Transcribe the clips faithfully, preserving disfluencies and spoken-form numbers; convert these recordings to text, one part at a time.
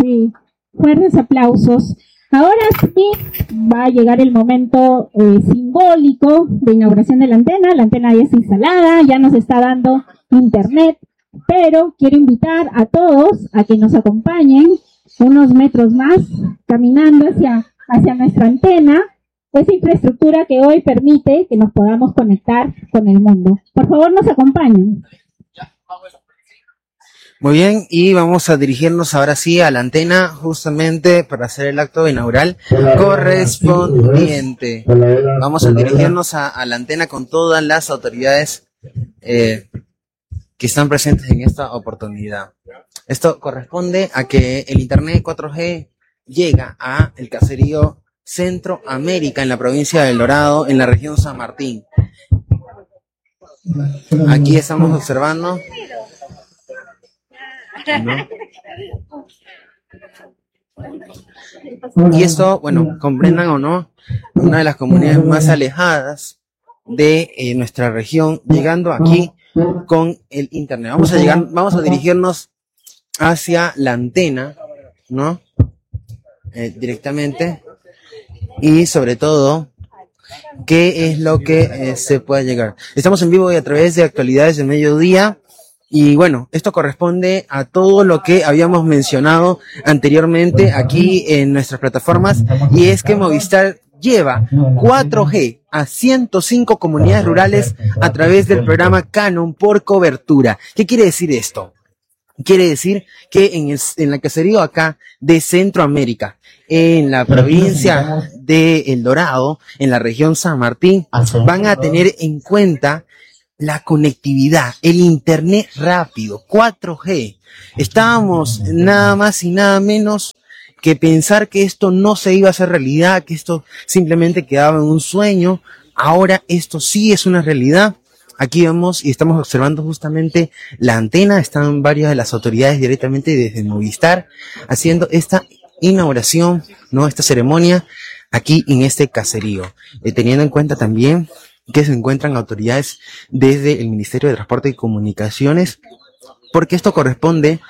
fuerte, fuertes aplausos. Ahora sí va a llegar el momento eh, simbólico de inauguración de la antena. La antena ya está instalada, ya nos está dando internet, pero quiero invitar a todos a que nos acompañen unos metros más caminando hacia, hacia nuestra antena, esa infraestructura que hoy permite que nos podamos conectar con el mundo. Por favor, nos acompañen. Muy bien, y vamos a dirigirnos ahora sí a la antena justamente para hacer el acto inaugural correspondiente. Vamos a dirigirnos a, a la antena con todas las autoridades eh, que están presentes en esta oportunidad. Esto corresponde a que el Internet cuatro G llega a el caserío Centroamérica en la provincia del Dorado, en la región San Martín. Aquí estamos observando... ¿no? Y esto, bueno, comprendan o no, una de las comunidades más alejadas de eh, nuestra región, llegando aquí con el internet. Vamos a llegar, vamos a dirigirnos hacia la antena, ¿no? Eh, directamente, y sobre todo, ¿qué es lo que eh, se puede llegar? Estamos en vivo y a través de Actualidades del Mediodía. Y bueno, esto corresponde a todo lo que habíamos mencionado anteriormente aquí en nuestras plataformas, y es que Movistar lleva cuatro G a ciento cinco comunidades rurales a través del programa Canon por cobertura. ¿Qué quiere decir esto? Quiere decir que en, el, en la caserío acá de Centroamérica, en la provincia de El Dorado, en la región San Martín, van a tener en cuenta la conectividad, el internet rápido, cuatro G. Estábamos nada más y nada menos que pensar que esto no se iba a hacer realidad, que esto simplemente quedaba en un sueño. Ahora esto sí es una realidad. Aquí vemos y estamos observando justamente la antena. Están varias de las autoridades directamente desde Movistar haciendo esta inauguración, ¿no? Esta ceremonia aquí en este caserío. Eh, teniendo en cuenta también que se encuentran autoridades desde el Ministerio de Transporte y Comunicaciones, porque esto corresponde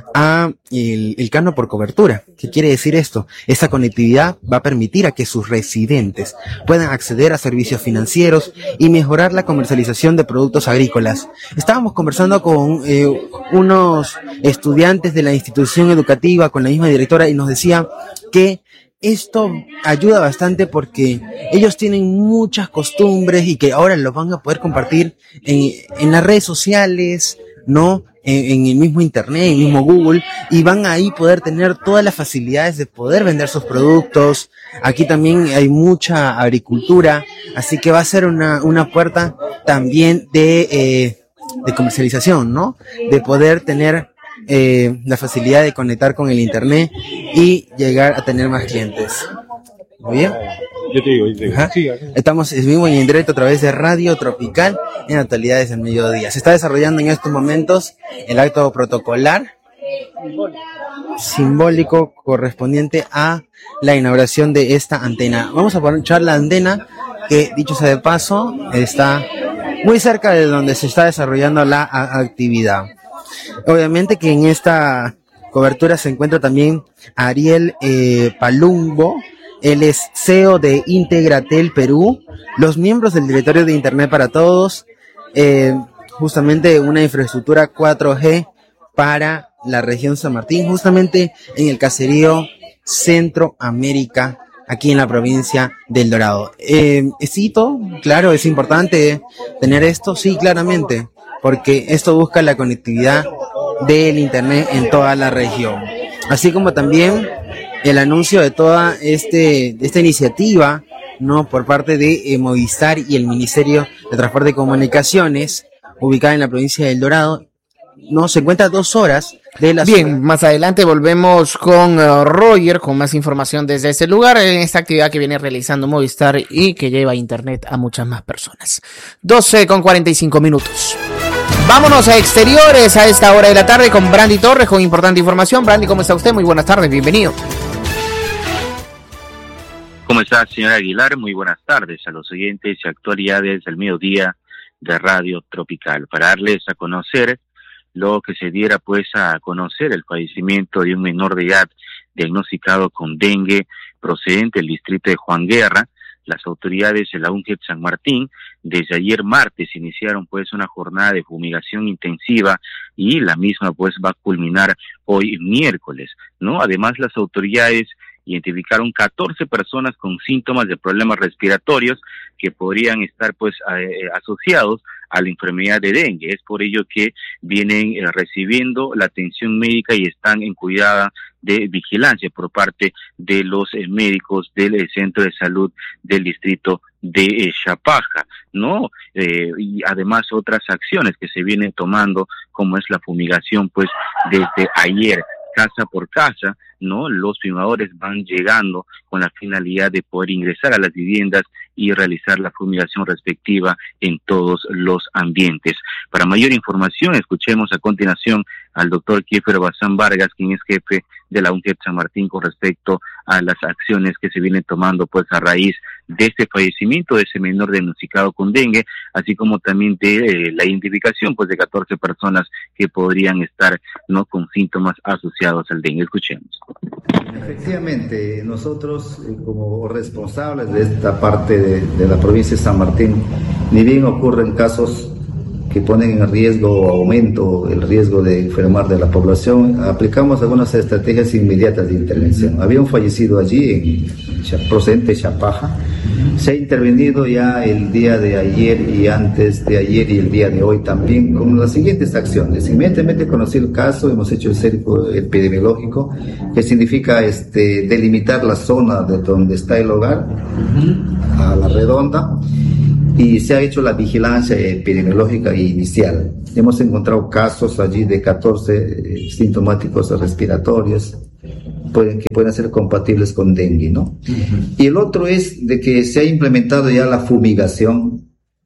a el, el canon por cobertura. ¿Qué quiere decir esto? Esta conectividad va a permitir a que sus residentes puedan acceder a servicios financieros y mejorar la comercialización de productos agrícolas. Estábamos conversando con eh, unos estudiantes de la institución educativa, con la misma directora, y nos decía que esto ayuda bastante porque ellos tienen muchas costumbres y que ahora los van a poder compartir en, en las redes sociales, ¿no? En, en el mismo internet, en el mismo Google, y van a ahí poder tener todas las facilidades de poder vender sus productos. Aquí también hay mucha agricultura, así que va a ser una, una puerta también de, eh, de comercialización, ¿no? De poder tener Eh, la facilidad de conectar con el internet y llegar a tener más clientes. ¿Muy bien? Yo te digo, yo te digo. Sí, estamos en vivo y en directo a través de Radio Tropical en Actualidades del Mediodía. Se está desarrollando en estos momentos el acto protocolar simbólico correspondiente a la inauguración de esta antena. Vamos a aprovechar la antena que, dicho sea de paso, está muy cerca de donde se está desarrollando la a- actividad. Obviamente que en esta cobertura se encuentra también Ariel eh, Palumbo. Él es C E O de Integratel Perú, los miembros del Directorio de Internet para Todos, eh, justamente una infraestructura cuatro G para la región San Martín, justamente en el caserío Centroamérica, aquí en la provincia del Dorado. Eh, cito, claro, es importante tener esto, sí, claramente, porque esto busca la conectividad del internet en toda la región, así como también el anuncio de toda este de esta iniciativa, no, por parte de eh, Movistar y el Ministerio de Transporte y Comunicaciones, ubicada en la provincia del Dorado. No, se encuentra a dos horas de la Bien, ciudad. más adelante volvemos con uh, Roger con más información desde este lugar en esta actividad que viene realizando Movistar y que lleva internet a muchas más personas. doce con cuarenta y cinco minutos. Vámonos a exteriores a esta hora de la tarde con Brandy Torres con importante información. Brandy, ¿cómo está usted? Muy buenas tardes, bienvenido. ¿Cómo está, señor Aguilar? Muy buenas tardes a los oyentes y Actualidades del Mediodía de Radio Tropical. Para darles a conocer lo que se diera pues a conocer el fallecimiento de un menor de edad diagnosticado con dengue procedente del distrito de Juan Guerra. Las autoridades de la U N G E P San Martín desde ayer martes iniciaron pues una jornada de fumigación intensiva y la misma pues va a culminar hoy miércoles, ¿no? Además, las autoridades identificaron catorce personas con síntomas de problemas respiratorios que podrían estar pues eh, asociados a la enfermedad de dengue. Es por ello que vienen eh, recibiendo la atención médica y están en cuidado de vigilancia por parte de los eh, médicos del eh, centro de salud del distrito de eh, Chapaja, ¿no? Eh, y además otras acciones que se vienen tomando, como es la fumigación, pues desde ayer, casa por casa, ¿no? Los fumigadores van llegando con la finalidad de poder ingresar a las viviendas y realizar la fumigación respectiva en todos los ambientes. Para mayor información, escuchemos a continuación al doctor Kiefer Bazán Vargas, quien es jefe de la U N G E P San Martín, con respecto a las acciones que se vienen tomando pues a raíz de este fallecimiento de ese menor diagnosticado con dengue, así como también de eh, la identificación pues de catorce personas que podrían estar no con síntomas asociados al dengue. Escuchemos. Efectivamente, nosotros eh, como responsables de esta parte de, de la provincia de San Martín, ni bien ocurren casos que ponen en riesgo o aumento el riesgo de enfermar de la población, aplicamos algunas estrategias inmediatas de intervención. Había un fallecido allí, en procedente de Chapaja. Se ha intervenido ya el día de ayer y antes de ayer y el día de hoy también con las siguientes acciones. Inmediatamente conocí el caso, hemos hecho el cerco epidemiológico, que significa este, delimitar la zona de donde está el hogar a la redonda, y se ha hecho la vigilancia epidemiológica inicial. Hemos encontrado casos allí de catorce eh, sintomáticos respiratorios pueden, que pueden ser compatibles con dengue, ¿no? Uh-huh. Y el otro es de que se ha implementado ya la fumigación.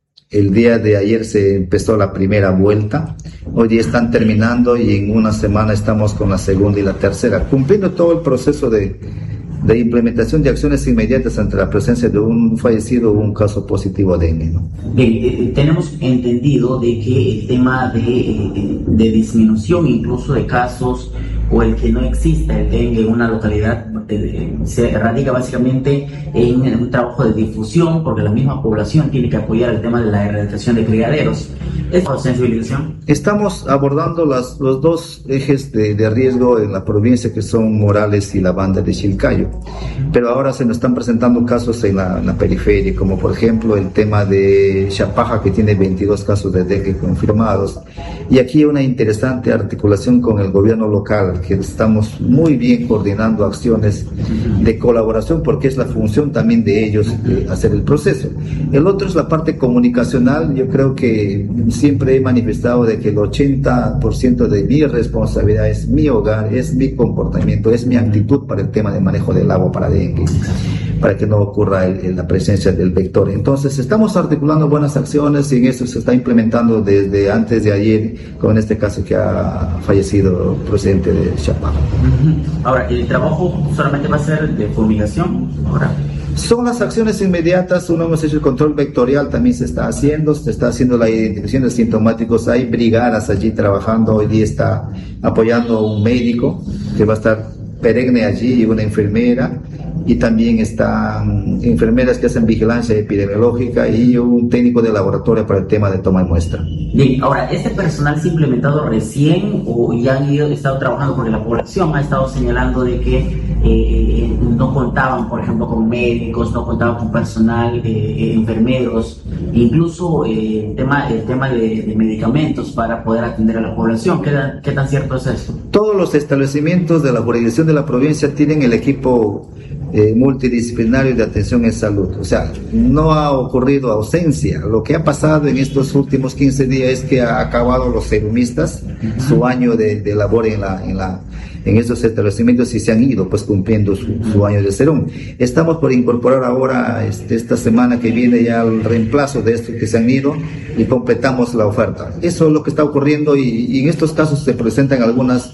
El día de ayer se empezó la primera vuelta, hoy día están terminando y en una semana estamos con la segunda y la tercera, cumpliendo todo el proceso de de implementación de acciones inmediatas ante la presencia de un fallecido o un caso positivo de dengue, ¿no? Bien, eh, tenemos entendido de que el tema de, eh, de disminución incluso de casos o el que no exista el dengue en una localidad eh, se radica básicamente en un trabajo de difusión, porque la misma población tiene que apoyar el tema de la erradicación de criaderos. ¿Es por sensibilización? Estamos abordando las, los dos ejes de, de riesgo en la provincia, que son Morales y la banda de Chilcayo, pero ahora se nos están presentando casos en la, en la periferia, como por ejemplo el tema de Chapaja, que tiene veintidós casos de dengue confirmados, y aquí una interesante articulación con el gobierno local, que estamos muy bien coordinando acciones de colaboración, porque es la función también de ellos de hacer el proceso. El otro es la parte comunicacional. Yo creo que siempre he manifestado de que el ochenta por ciento de mi responsabilidad es mi hogar, es mi comportamiento, es mi actitud para el tema de manejo del agua para dengue, para que no ocurra el, el, la presencia del vector. Entonces estamos articulando buenas acciones y en eso se está implementando desde antes de ayer, con este caso que ha fallecido el presidente de Chapaja. Uh-huh. Ahora, ¿el trabajo solamente va a ser de fumigación? Ahora, son las acciones inmediatas. Uno, hemos hecho el control vectorial, también se está haciendo, se está haciendo la identificación de sintomáticos. Hay brigadas allí trabajando, hoy día está apoyando un médico que va a estar perenne allí y una enfermera, y también están enfermeras que hacen vigilancia epidemiológica y un técnico de laboratorio para el tema de toma de muestra. Bien, ahora, ¿este personal se ha implementado recién o ya han ido, estado trabajando? Porque la población ha estado señalando de que eh, no contaban, por ejemplo, con médicos, no contaban con personal, eh, enfermeros, incluso eh, el tema, el tema de, de medicamentos para poder atender a la población. ¿Qué, qué tan cierto es eso? Todos los establecimientos de la jurisdicción de la provincia tienen el equipo eh, multidisciplinario de atención en salud. O sea, no ha ocurrido ausencia. Lo que ha pasado en estos últimos quince días es que ha acabado los serumistas uh-huh. su año de, de labor en la, en la en esos establecimientos y se han ido pues cumpliendo su, su año de serum. Estamos por incorporar ahora este, esta semana que viene ya el reemplazo de estos que se han ido y completamos la oferta. Eso es lo que está ocurriendo y, y en estos casos se presentan algunas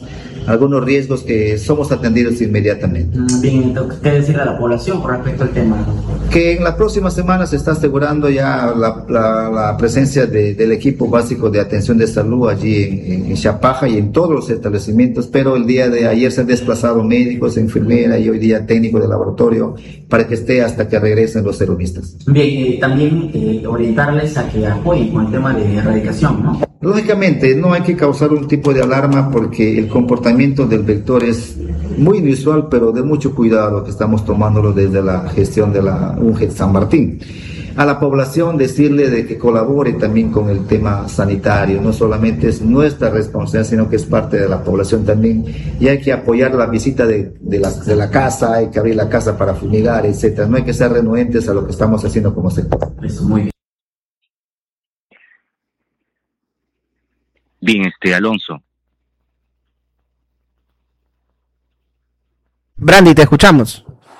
algunos riesgos que somos atendidos inmediatamente. Bien, entonces, ¿qué decirle a la población con respecto al tema? Que en las próximas semanas se está asegurando ya la, la, la presencia de, del equipo básico de atención de salud allí en, en Chapaja y en todos los establecimientos, pero el día de ayer se han desplazado médicos, enfermeras y hoy día técnicos de laboratorio para que esté hasta que regresen los serumistas. Bien, eh, también eh, orientarles a que apoyen con el tema de erradicación, ¿no? Lógicamente, no hay que causar un tipo de alarma porque el comportamiento del vector es muy inusual, pero de mucho cuidado que estamos tomándolo desde la gestión de la U N G E T San Martín. A la población decirle de que colabore también con el tema sanitario, no solamente es nuestra responsabilidad, sino que es parte de la población también, y hay que apoyar la visita de, de, la, de la casa, hay que abrir la casa para fumigar, etcétera. No hay que ser renuentes a lo que estamos haciendo como sector. Eso, muy bien. Bien, este, Alonso. Brandy, te escuchamos.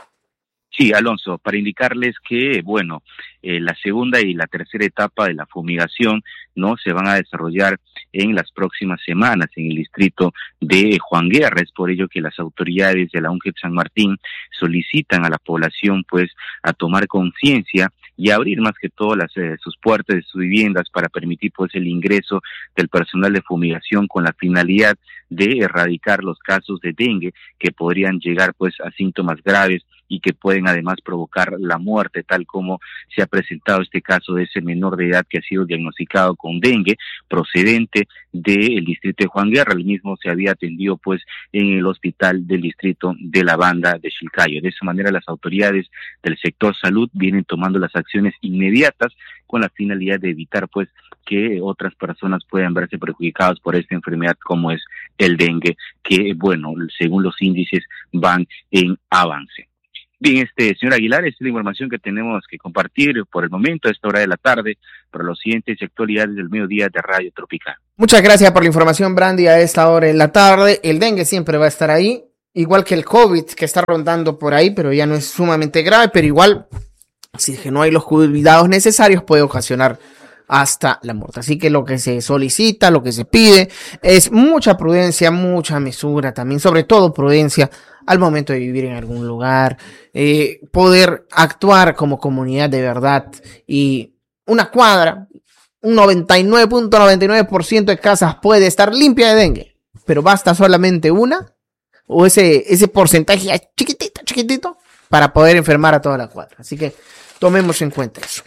Sí, Alonso, para indicarles que, bueno, eh, la segunda y la tercera etapa de la fumigación no se van a desarrollar en las próximas semanas en el distrito de Juan Guerra. Es por ello que las autoridades de la U N G E T San Martín solicitan a la población pues a tomar conciencia y abrir más que todo las, eh, sus puertas de sus viviendas para permitir pues el ingreso del personal de fumigación con la finalidad de erradicar los casos de dengue que podrían llegar pues a síntomas graves y que pueden además provocar la muerte, tal como se ha presentado este caso de ese menor de edad que ha sido diagnosticado con dengue procedente del distrito de Juan Guerra. El mismo se había atendido pues en el hospital del distrito de la Banda de Chilcayo. De esa manera las autoridades del sector salud vienen tomando las acciones inmediatas con la finalidad de evitar pues que otras personas puedan verse perjudicadas por esta enfermedad como es el dengue, que bueno, según los índices van en avance. Bien, este señor Aguilar, esta es la información que tenemos que compartir por el momento a esta hora de la tarde para los siguientes actualidades del mediodía de Radio Tropical. Muchas gracias por la información, Brandy, a esta hora de la tarde. El dengue siempre va a estar ahí, igual que el COVID que está rondando por ahí, pero ya no es sumamente grave, pero igual, si es que no hay los cuidados necesarios, puede ocasionar hasta la muerte. Así que lo que se solicita, lo que se pide es mucha prudencia, mucha mesura también, sobre todo prudencia al momento de vivir en algún lugar, eh, poder actuar como comunidad de verdad. Y una cuadra, un noventa y nueve punto noventa y nueve por ciento de casas puede estar limpia de dengue, pero basta solamente una o ese, ese porcentaje chiquitito, chiquitito para poder enfermar a toda la cuadra. Así que tomemos en cuenta eso.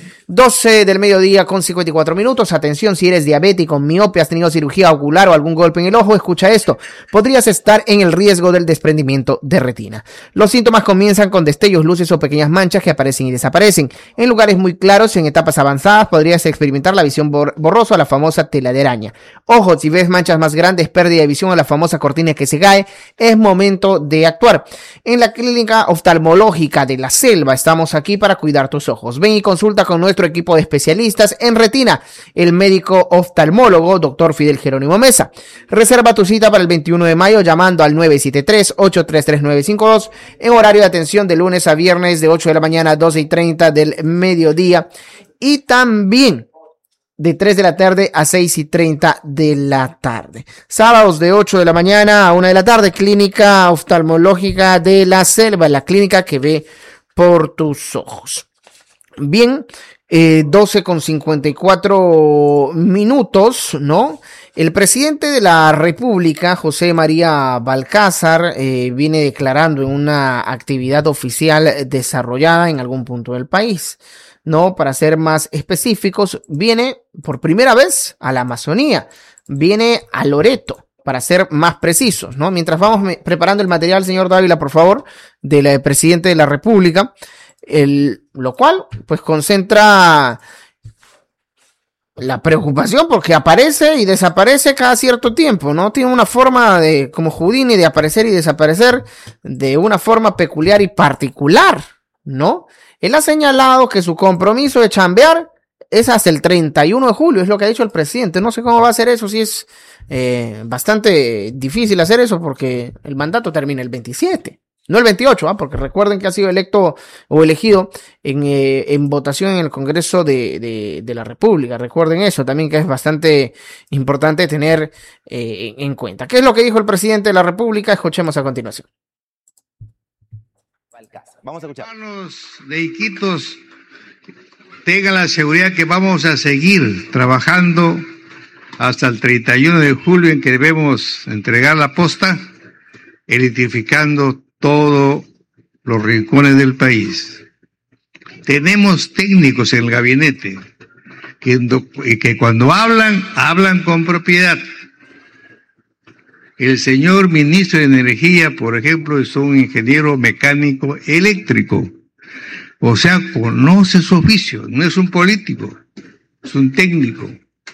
doce del mediodía con cincuenta y cuatro minutos. Atención, si eres diabético, miope, has tenido cirugía ocular o algún golpe en el ojo, escucha esto. Podrías estar en el riesgo del desprendimiento de retina. Los síntomas comienzan con destellos, luces o pequeñas manchas que aparecen y desaparecen. En lugares muy claros, en etapas avanzadas, podrías experimentar la visión bor- borrosa o la famosa tela de araña. Ojo, si ves manchas más grandes, pérdida de visión o la famosa cortina que se cae, es momento de actuar. En la clínica oftalmológica de la Selva estamos aquí para cuidar tus ojos. Ven y consulta con nuestro equipo de especialistas en retina, el médico oftalmólogo doctor Fidel Jerónimo Mesa. Reserva tu cita para el veintiuno de mayo llamando al nueve siete tres, ocho tres tres, nueve cinco dos en horario de atención de lunes a viernes de ocho de la mañana a doce y treinta del mediodía y también de tres de la tarde a seis y treinta de la tarde. Sábados de ocho de la mañana a una de la tarde, clínica oftalmológica de la Selva, la clínica que ve por tus ojos. Bien, eh, doce con cincuenta y cuatro minutos, ¿no? El presidente de la República, José María Balcázar, eh, viene declarando en una actividad oficial desarrollada en algún punto del país, ¿no? Para ser más específicos, viene por primera vez a la Amazonía, viene a Loreto, para ser más precisos, ¿no? Mientras vamos me- preparando el material, señor Dávila, por favor, del eh, presidente de la República, el, lo cual pues concentra la preocupación porque aparece y desaparece cada cierto tiempo, ¿no? Tiene una forma de, como Houdini, de aparecer y desaparecer de una forma peculiar y particular, ¿no? Él ha señalado que su compromiso de chambear es hasta el treinta y uno de julio, es lo que ha dicho el presidente. No sé cómo va a hacer eso, si es eh, bastante difícil hacer eso porque el mandato termina el veintisiete. No el veintiocho, ¿ah? Porque recuerden que ha sido electo o elegido en, eh, en votación en el Congreso de, de, de la República. Recuerden eso también, que es bastante importante tener eh, en cuenta. ¿Qué es lo que dijo el presidente de la República? Escuchemos a continuación. Vamos a escuchar. Hermanos de Iquitos, tengan la seguridad que vamos a seguir trabajando hasta el treinta y uno de julio, en que debemos entregar la posta, electrificando todos los rincones del país. Tenemos técnicos en el gabinete que, que cuando hablan, hablan con propiedad. El señor ministro de Energía, por ejemplo, es un ingeniero mecánico eléctrico. O sea, conoce su oficio, no es un político, es un técnico.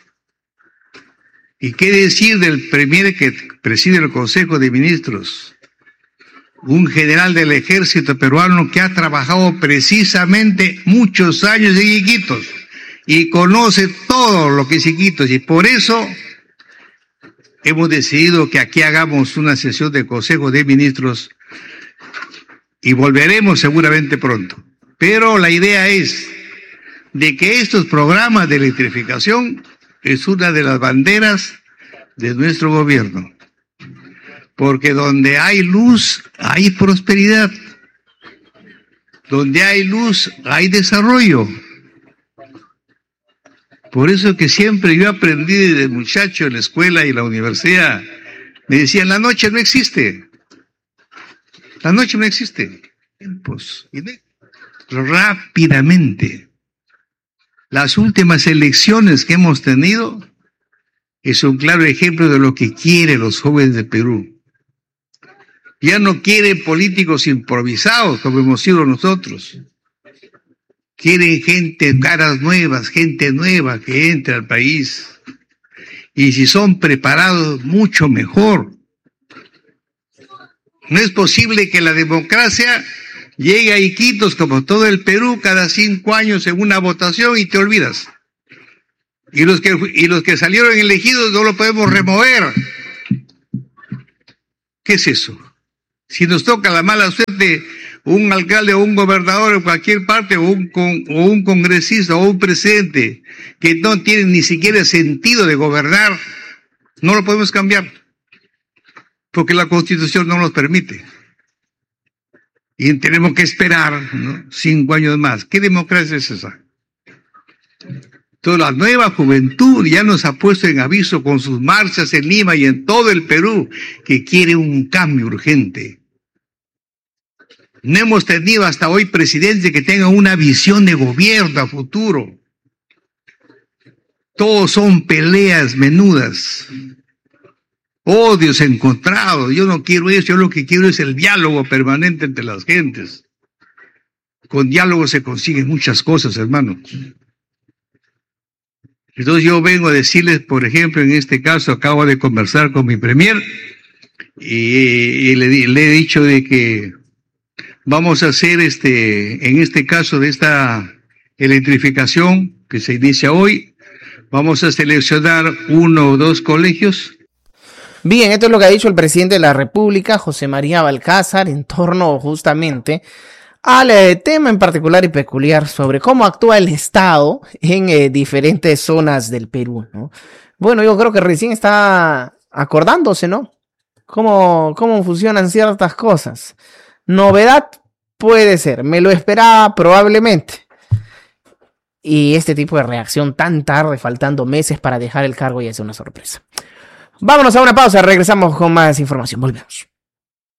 ¿Y qué decir del premier que preside el Consejo de Ministros? Un general del ejército peruano que ha trabajado precisamente muchos años en Iquitos y conoce todo lo que es Iquitos, y por eso hemos decidido que aquí hagamos una sesión de Consejo de Ministros y volveremos seguramente pronto. Pero la idea es de que estos programas de electrificación es una de las banderas de nuestro gobierno. Porque donde hay luz, hay prosperidad. Donde hay luz, hay desarrollo. Por eso que siempre yo aprendí desde muchacho en la escuela y en la universidad. Me decían, la noche no existe. La noche no existe. Pues, rápidamente. Las últimas elecciones que hemos tenido es un claro ejemplo de lo que quieren los jóvenes de Perú. Ya no quieren políticos improvisados como hemos sido nosotros. Quieren gente, caras nuevas, gente nueva que entre al país. Y si son preparados, mucho mejor. No es posible que la democracia llegue a Iquitos, como todo el Perú, cada cinco años en una votación y te olvidas. Y los que, y los que salieron elegidos no lo podemos remover. ¿Qué es eso? Si nos toca la mala suerte, un alcalde o un gobernador en cualquier parte, o un, con, o un congresista o un presidente que no tiene ni siquiera sentido de gobernar, no lo podemos cambiar, porque la Constitución no nos permite. Y tenemos que esperar, ¿no?, cinco años más. ¿Qué democracia es esa? Toda la nueva juventud ya nos ha puesto en aviso con sus marchas en Lima y en todo el Perú que quiere un cambio urgente. No hemos tenido hasta hoy presidentes que tengan una visión de gobierno a futuro. Todos son peleas menudas, odios encontrados. Yo no quiero eso, yo lo que quiero es el diálogo permanente entre las gentes. Con diálogo se consiguen muchas cosas, hermanos. Entonces yo vengo a decirles, por ejemplo, en este caso acabo de conversar con mi premier y, y le, le he dicho de que vamos a hacer este, en este caso de esta electrificación que se inicia hoy, vamos a seleccionar uno o dos colegios. Bien, esto es lo que ha dicho el presidente de la República, José María Balcázar, en torno justamente al eh, tema en particular y peculiar sobre cómo actúa el Estado en eh, diferentes zonas del Perú, ¿no? Bueno, yo creo que recién está acordándose, ¿no? Cómo, cómo funcionan ciertas cosas. Novedad puede ser, me lo esperaba probablemente. Y este tipo de reacción tan tarde, faltando meses para dejar el cargo, ya es una sorpresa. Vámonos a una pausa, regresamos con más información, volvemos.